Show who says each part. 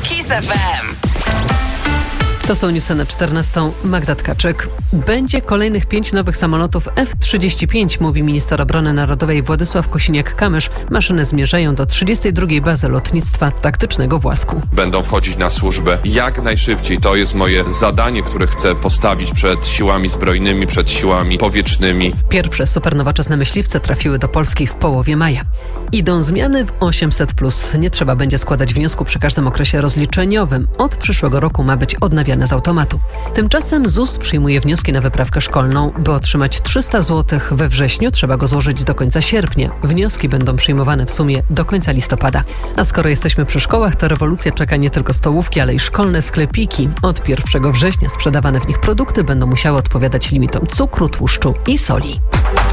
Speaker 1: KISS FM.
Speaker 2: To są newsy na 14. Magda Tkaczyk. Będzie kolejnych 5 nowych samolotów F-35, mówi minister obrony narodowej Władysław Kosiniak-Kamysz. Maszyny zmierzają do 32. bazy lotnictwa taktycznego w Łasku.
Speaker 3: Będą wchodzić na służbę jak najszybciej. To jest moje zadanie, które chcę postawić przed siłami zbrojnymi, przed siłami powietrznymi.
Speaker 2: Pierwsze supernowoczesne myśliwce trafiły do Polski w połowie maja. Idą zmiany w 800+. Nie trzeba będzie składać wniosku przy każdym okresie rozliczeniowym. Od przyszłego roku ma być odnawiane z automatu. Tymczasem ZUS przyjmuje wnioski na wyprawkę szkolną. By otrzymać 300 zł we wrześniu, trzeba go złożyć do końca sierpnia. Wnioski będą przyjmowane w sumie do końca listopada. A skoro jesteśmy przy szkołach, to rewolucja czeka nie tylko stołówki, ale i szkolne sklepiki. Od 1 września sprzedawane w nich produkty będą musiały odpowiadać limitom cukru, tłuszczu i soli.